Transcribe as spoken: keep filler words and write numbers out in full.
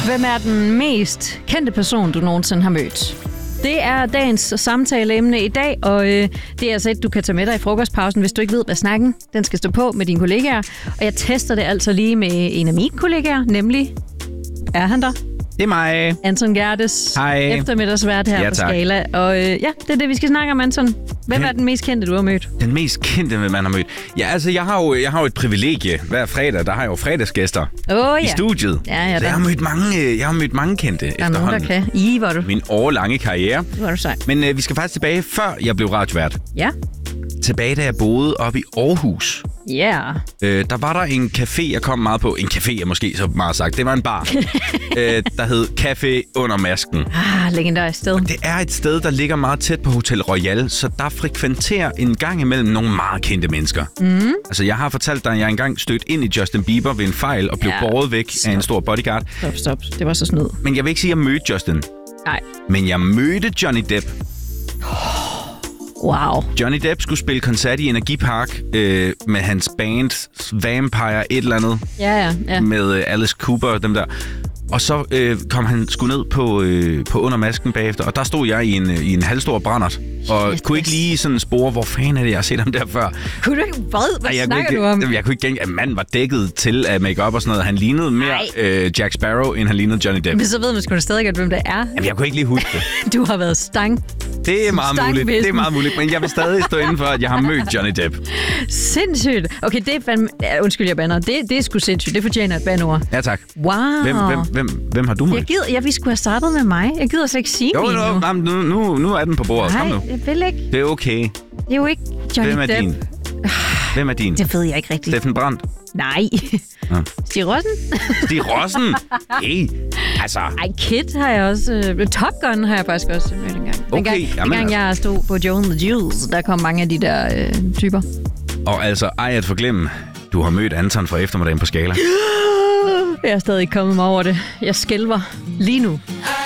Hvem er den mest kendte person, du nogensinde har mødt? Det er dagens samtaleemne i dag, og øh, det er altså et, du kan tage med dig i frokostpausen, hvis du ikke ved, hvad snakken den skal stå på med dine kollegaer. Og jeg tester det altså lige med en af mine kollegaer, nemlig... Er han der? Det er mig. Anton Gerdes. Hej. Eftermiddagsvært her Ja, på tak. Skala. Og øh, ja, det er det, vi skal snakke om, Anton. Hvem er den mest kendte, du har mødt? Den mest kendte, man har mødt? Ja, altså, jeg har jo, jeg har jo et privilegie. Hver fredag, der har jeg jo fredagsgæster Åh, i ja. studiet. Ja, ja, Så jeg har mødt mange, øh, jeg har mødt mange kendte Der er nogen, der kan. I, hvor du. Min årlange karriere. Hvor du sej. Men øh, vi skal faktisk tilbage, før jeg blev radiovært. Ja. Tilbage, da jeg boede oppe i Aarhus. Ja. Yeah. Øh, der var der en café, jeg kom meget på. En café er måske så meget sagt. Det var en bar, øh, der hed Café Under Masken. Ah, legendarisk sted. Det er et sted, der ligger meget tæt på Hotel Royal, så der frekventerer en gang imellem nogle meget kendte mennesker. Mm. Altså, jeg har fortalt dig, at jeg engang stødt ind i Justin Bieber ved en fejl og blev Ja, båret væk stop. af en stor bodyguard. Stop, stop. Det var så snyd. Men jeg vil ikke sige, at jeg mødte Justin. Nej. Men jeg mødte Johnny Depp. Wow. Johnny Depp skulle spille koncert i Energipark øh, med hans band Vampire et eller andet. Ja, ja, ja. Med øh, Alice Cooper og dem der. Og så øh, kom han sgu ned på, øh, på Under Masken bagefter, og der stod jeg i en, i en halvstor brændert, og Yes. kunne ikke lige sådan spore, hvor fanden er det, jeg har set ham der før. Kunne du ikke... Hvad? Hvad Ej, jeg snakker kunne ikke, du om? Jeg, jeg kunne ikke gænge, at manden var dækket til af make-up og sådan noget. Han lignede mere øh, Jack Sparrow, end han lignede Johnny Depp. Men så ved man sgu da stadig godt, hvem det er. Jamen, jeg kunne ikke lige huske det. Du har været stang. Det er meget Stang muligt, ved det er den. meget muligt, men jeg vil stadig stå inden for, at jeg har mødt Johnny Depp. Sindssygt. Okay, det er fandme... Ja, undskyld, jeg bander. Det, det er sgu sindssygt. Det fortjener et bandord. Ja, tak. Wow. Hvem, hvem, hvem, hvem har du mødt? Jeg gider... Jeg, vi skulle have startet med mig. Jeg gider slet ikke sige Jo, min jo, nu. nu, nu, nu er den på bordet. Kom Nej, nu. jeg vil ikke. Det er okay. Det er jo ikke Johnny Hvem er Depp. din? Hvem er din? Det ved jeg ikke rigtigt. Steffen Brandt? Nej. Nå. Stig Rossen? Stig Rossen? Hey, altså... Ej, Kid har jeg også... Øh, Top Gun har jeg faktisk også mødt en gang. Den Okay, gang, jamen den gang jeg stod på Joe and the Jules, der kom mange af de der øh, typer. Og altså, ej at forglemme, du har mødt Anton fra eftermiddagen på Skala. Jeg er stadig ikke kommet mig over det. Jeg skælver lige nu.